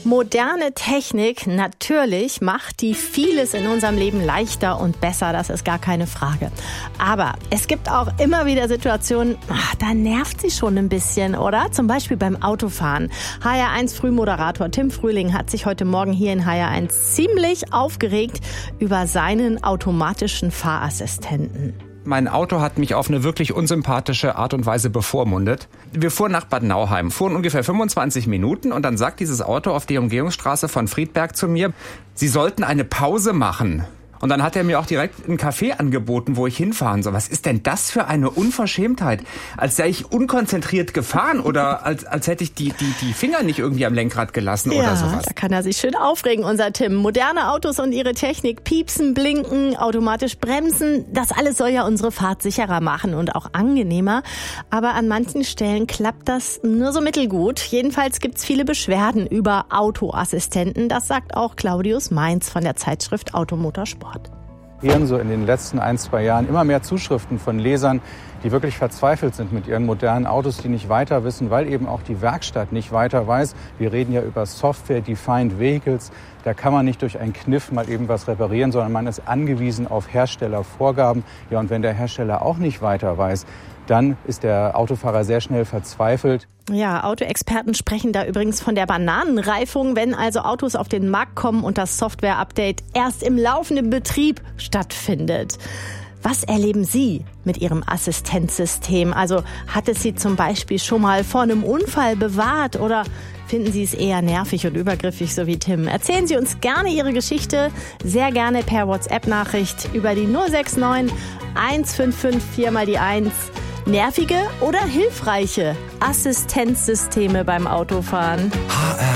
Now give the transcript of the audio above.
Moderne Technik, natürlich macht die vieles in unserem Leben leichter und besser, das ist gar keine Frage. Aber es gibt auch immer wieder Situationen, da nervt sie schon ein bisschen, oder? Zum Beispiel beim Autofahren. HR1 Frühmoderator Tim Frühling hat sich heute Morgen hier in HR1 ziemlich aufgeregt über seinen automatischen Fahrassistenten. Mein Auto hat mich auf eine wirklich unsympathische Art und Weise bevormundet. Wir fuhren nach Bad Nauheim, fuhren ungefähr 25 Minuten und dann sagt dieses Auto auf der Umgehungsstraße von Friedberg zu mir, Sie sollten eine Pause machen. Und dann hat er mir auch direkt einen Café angeboten, wo ich hinfahren soll. Was ist denn das für eine Unverschämtheit? Als sei ich unkonzentriert gefahren oder als hätte ich die Finger nicht irgendwie am Lenkrad gelassen oder sowas. Da kann er sich schön aufregen, unser Tim. Moderne Autos und ihre Technik, piepsen, blinken, automatisch bremsen, das alles soll ja unsere Fahrt sicherer machen und auch angenehmer. Aber an manchen Stellen klappt das nur so mittelgut. Jedenfalls gibt's viele Beschwerden über Autoassistenten. Das sagt auch Claudius Mainz von der Zeitschrift Automotorsport. So in den letzten 1-2 Jahren immer mehr Zuschriften von Lesern, die wirklich verzweifelt sind mit ihren modernen Autos, die nicht weiter wissen, weil eben auch die Werkstatt nicht weiter weiß. Wir reden ja über Software-Defined Vehicles. Da kann man nicht durch einen Kniff mal eben was reparieren, sondern man ist angewiesen auf Herstellervorgaben. Ja, und wenn der Hersteller auch nicht weiter weiß, dann ist der Autofahrer sehr schnell verzweifelt. Ja, Autoexperten sprechen da übrigens von der Bananenreifung, wenn also Autos auf den Markt kommen und das Software-Update erst im laufenden Betrieb stattfindet. Was erleben Sie mit Ihrem Assistenzsystem? Also hat es Sie zum Beispiel schon mal vor einem Unfall bewahrt oder finden Sie es eher nervig und übergriffig, so wie Tim? Erzählen Sie uns gerne Ihre Geschichte, sehr gerne per WhatsApp-Nachricht über die 069 155 4 mal die 1. Nervige oder hilfreiche Assistenzsysteme beim Autofahren?